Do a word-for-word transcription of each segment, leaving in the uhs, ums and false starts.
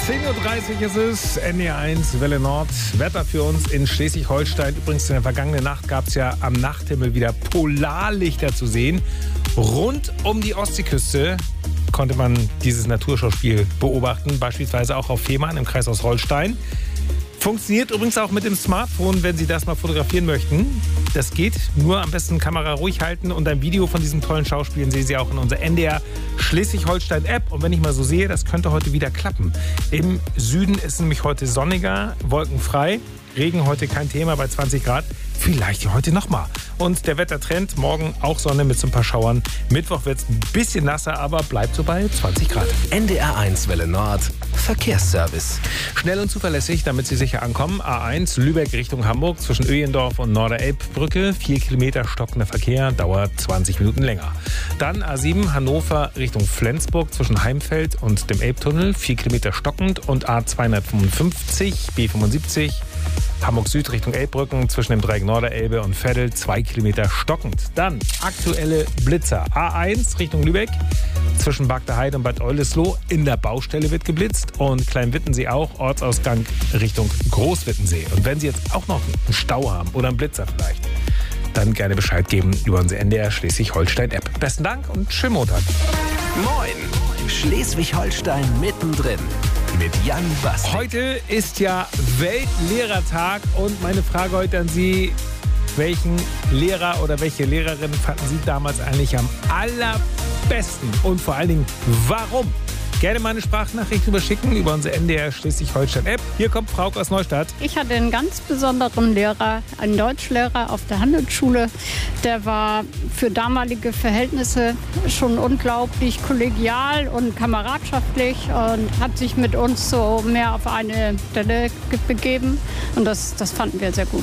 zehn Uhr dreißig ist es, N D R eins, Welle Nord. Wetter für uns in Schleswig-Holstein. Übrigens in der vergangenen Nacht gab es ja am Nachthimmel wieder Polarlichter zu sehen. Rund um die Ostseeküste konnte man dieses Naturschauspiel beobachten, beispielsweise auch auf Fehmarn im Kreis Ostholstein. Funktioniert übrigens auch mit dem Smartphone, wenn Sie das mal fotografieren möchten. Das geht, nur am besten Kamera ruhig halten und ein Video von diesen tollen Schauspielen sehen Sie auch in unserer N D R Schleswig-Holstein-App. Und wenn ich mal so sehe, das könnte heute wieder klappen. Im Süden ist es nämlich heute sonniger, wolkenfrei. Regen heute kein Thema bei zwanzig Grad. Vielleicht heute nochmal. Und der Wettertrend, morgen auch Sonne mit so ein paar Schauern. Mittwoch wird es ein bisschen nasser, aber bleibt so bei zwanzig Grad. N D R eins Welle Nord, Verkehrsservice. Schnell und zuverlässig, damit Sie sicher ankommen. A eins Lübeck Richtung Hamburg zwischen Öjendorf und Norderelbbrücke. Vier Kilometer stockender Verkehr, dauert zwanzig Minuten länger. Dann A sieben Hannover Richtung Flensburg zwischen Heimfeld und dem Elbtunnel. Vier Kilometer stockend. Und A zweihundertfünfundfünfzig B fünfundsiebzig Hamburg Süd Richtung Elbbrücken zwischen dem Dreieck Norderelbe und Veddel, zwei Kilometer stockend. Dann aktuelle Blitzer. A eins Richtung Lübeck zwischen Bagdaheide und Bad Oldesloe. In der Baustelle wird geblitzt und Kleinwittensee auch, Ortsausgang Richtung Großwittensee. Und wenn Sie jetzt auch noch einen Stau haben oder einen Blitzer vielleicht, dann gerne Bescheid geben über unsere N D R Schleswig-Holstein-App. Besten Dank und schönen Montag. Moin, Schleswig-Holstein mittendrin. Mit Jan Bast. Heute ist ja Weltlehrertag und meine Frage heute an Sie, welchen Lehrer oder welche Lehrerin fanden Sie damals eigentlich am allerbesten und vor allen Dingen warum? Gerne mal eine Sprachnachricht überschicken über unsere N D R Schleswig-Holstein-App. Hier kommt Frauke aus Neustadt. Ich hatte einen ganz besonderen Lehrer, einen Deutschlehrer auf der Handelsschule. Der war für damalige Verhältnisse schon unglaublich kollegial und kameradschaftlich und hat sich mit uns so mehr auf eine Stelle begeben. Und das, das fanden wir sehr gut.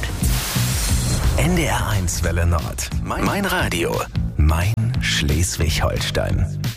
N D R eins Welle Nord. Mein, mein Radio. Mein Schleswig-Holstein.